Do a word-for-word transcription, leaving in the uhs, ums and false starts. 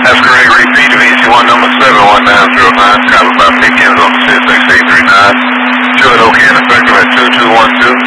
That's correct. Repeat V C one number seven one nine zero nine. Travel by Pickens on the six six eight three nine. Two at Oak Effective at two two one two.